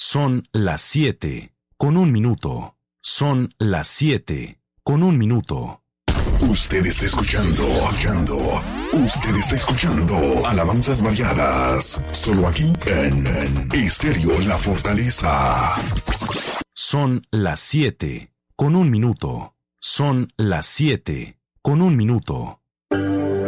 Son las 7:01. Son las 7:01. Usted está escuchando. Usted está escuchando Alabanzas Variadas. Solo aquí en Estéreo La Fortaleza. Son las 7:01. Son las 7:01.